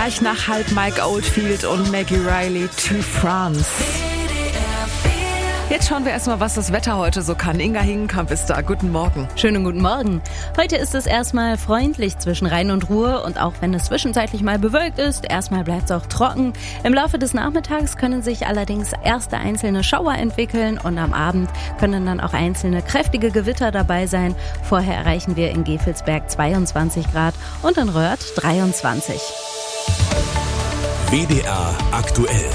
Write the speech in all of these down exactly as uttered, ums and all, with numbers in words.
Gleich nach halb Mike Oldfield und Maggie Riley to France. Jetzt schauen wir erstmal, was das Wetter heute so kann. Inga Hingenkamp ist da. Guten Morgen. Schönen guten Morgen. Heute ist es erstmal freundlich zwischen Rhein und Ruhr und auch wenn es zwischenzeitlich mal bewölkt ist, erstmal bleibt es auch trocken. Im Laufe des Nachmittags können sich allerdings erste einzelne Schauer entwickeln und am Abend können dann auch einzelne kräftige Gewitter dabei sein. Vorher erreichen wir in Gevelsberg zweiundzwanzig Grad und in Röhrd dreiundzwanzig. W D R aktuell.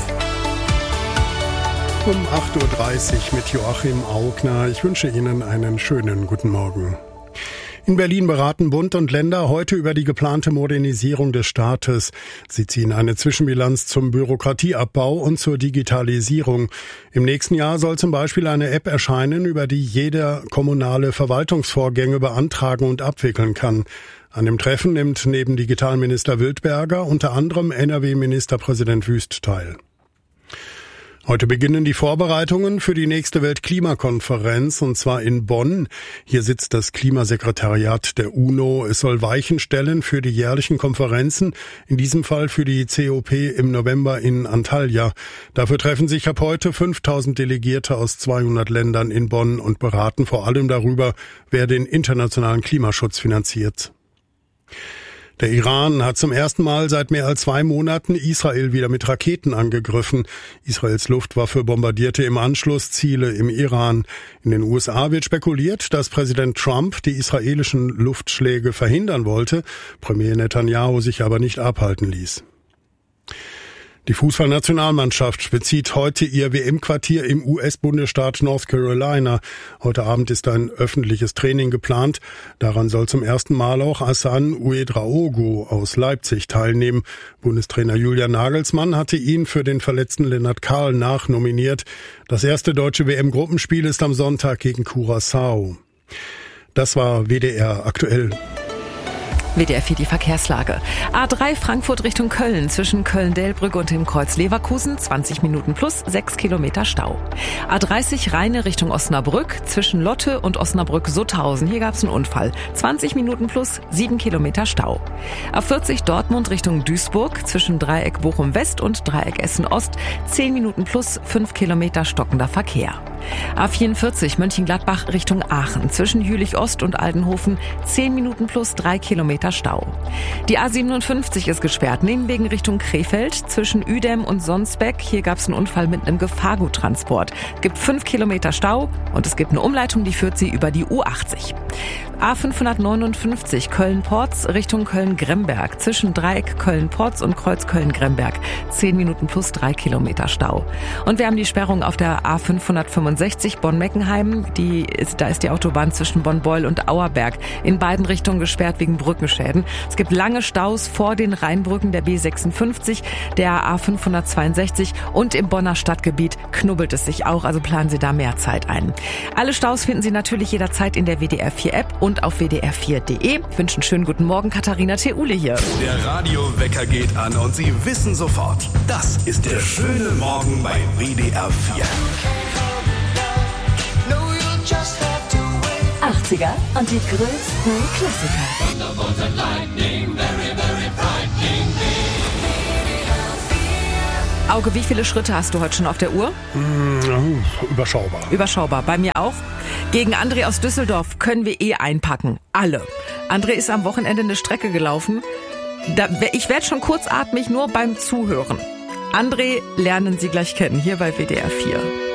Um acht Uhr dreißig mit Joachim Augner. Ich wünsche Ihnen einen schönen guten Morgen. In Berlin beraten Bund und Länder heute über die geplante Modernisierung des Staates. Sie ziehen eine Zwischenbilanz zum Bürokratieabbau und zur Digitalisierung. Im nächsten Jahr soll zum Beispiel eine App erscheinen, über die jeder kommunale Verwaltungsvorgänge beantragen und abwickeln kann. An dem Treffen nimmt neben Digitalminister Wildberger unter anderem N R W-Ministerpräsident Wüst teil. Heute beginnen die Vorbereitungen für die nächste Weltklimakonferenz, und zwar in Bonn. Hier sitzt das Klimasekretariat der UNO. Es soll Weichen stellen für die jährlichen Konferenzen, in diesem Fall für die C O P im November in Antalya. Dafür treffen sich ab heute fünftausend Delegierte aus zweihundert Ländern in Bonn und beraten vor allem darüber, wer den internationalen Klimaschutz finanziert. Der Iran hat zum ersten Mal seit mehr als zwei Monaten Israel wieder mit Raketen angegriffen. Israels Luftwaffe bombardierte im Anschluss Ziele im Iran. In den U S A wird spekuliert, dass Präsident Trump die israelischen Luftschläge verhindern wollte, Premier Netanyahu sich aber nicht abhalten ließ. Die Fußballnationalmannschaft bezieht heute ihr W M-Quartier im U S-Bundesstaat North Carolina. Heute Abend ist ein öffentliches Training geplant. Daran soll zum ersten Mal auch Hassan Ouedraogo aus Leipzig teilnehmen. Bundestrainer Julian Nagelsmann hatte ihn für den verletzten Lennart Kahl nachnominiert. Das erste deutsche W M-Gruppenspiel ist am Sonntag gegen Curaçao. Das war W D R aktuell. W D R vier die Verkehrslage. A drei Frankfurt Richtung Köln, zwischen Köln-Delbrügge und dem Kreuz Leverkusen, zwanzig Minuten plus sechs Kilometer Stau. A dreißig Rheine Richtung Osnabrück, zwischen Lotte und Osnabrück-Sutthausen, hier gab es einen Unfall, zwanzig Minuten plus sieben Kilometer Stau. A vierzig Dortmund Richtung Duisburg, zwischen Dreieck Bochum-West und Dreieck Essen-Ost, zehn Minuten plus fünf Kilometer stockender Verkehr. A vierundvierzig Mönchengladbach Richtung Aachen, zwischen Jülich-Ost und Aldenhofen, zehn Minuten plus drei Kilometer Stau. Die A siebenundfünfzig ist gesperrt, Nebenwegen Richtung Krefeld, zwischen Uedem und Sonsbeck. Hier gab es einen Unfall mit einem Gefahrguttransport. Es gibt fünf Kilometer Stau und es gibt eine Umleitung, die führt sie über die U achtzig. A fünfhundertneunundfünfzig Köln-Porz Richtung Köln-Gremberg, zwischen Dreieck Köln-Porz und Kreuz Köln-Gremberg, zehn Minuten plus drei Kilometer Stau. Und wir haben die Sperrung auf der A fünfhundertfünfundsechzig Bonn-Meckenheim. Die ist, da ist die Autobahn zwischen Bonn-Beul und Auerberg in beiden Richtungen gesperrt wegen Brückenschäden. Es gibt lange Staus vor den Rheinbrücken der B sechsundfünfzig, der A fünfhundertzweiundsechzig und im Bonner Stadtgebiet knubbelt es sich auch, also planen Sie da mehr Zeit ein. Alle Staus finden Sie natürlich jederzeit in der W D R vier App und auf w d r vier punkt de. Ich wünsche einen schönen guten Morgen, Katharina Theule hier. Der Radiowecker geht an und Sie wissen sofort, das ist der schöne Morgen bei W D R vier. achtziger und die größten Klassiker. Auge, wie viele Schritte hast du heute schon auf der Uhr? Mmh, überschaubar. Überschaubar, bei mir auch. Gegen André aus Düsseldorf können wir eh einpacken. Alle. André ist am Wochenende eine Strecke gelaufen. Da, ich werde schon kurzatmig nur beim Zuhören. André lernen Sie gleich kennen, hier bei W D R vier.